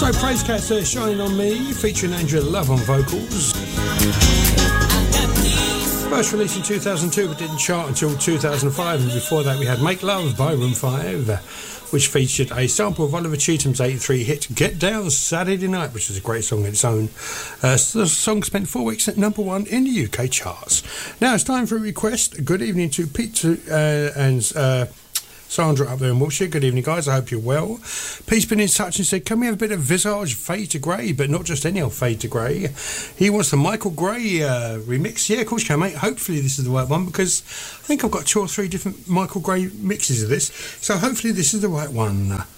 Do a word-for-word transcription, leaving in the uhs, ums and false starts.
So Praise Cats there, Shining on Me, featuring Andrea Love on vocals. First released in two thousand two but didn't chart until two thousand five, and before that we had Make Love by Room five, which featured a sample of Oliver Cheatham's eighty-three hit Get Down Saturday Night, which is a great song in its own. Uh, the song spent four weeks at number one in the U K charts. Now it's time for a request. Good evening to Pete uh, and uh, Sandra up there in Wiltshire. Good evening, guys. I hope you're well. Pete's been in touch and said, can we have a bit of Visage Fade to Grey, but not just any old Fade to Grey. He wants the Michael Gray uh, remix. Yeah, of course you can, mate. Hopefully this is the right one, because I think I've got two or three different Michael Gray mixes of this. So hopefully this is the right one.